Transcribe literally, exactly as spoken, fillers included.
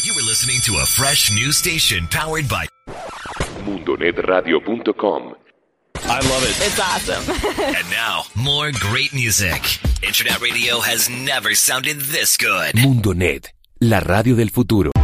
You were listening to a fresh new station powered by mundo net radio punto com. I love it. It's awesome. And now, more great music. Internet radio has never sounded this good. Mundo Net, la radio del futuro.